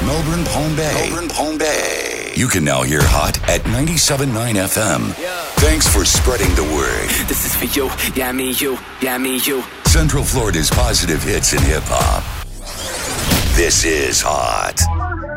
Melbourne, Palm Bay. You can now hear Hot at 97.9 FM. Yeah. Thanks for spreading the word. This is for you, yeah me, you, yeah me, you. Central Florida's positive hits in hip-hop. This is Hot.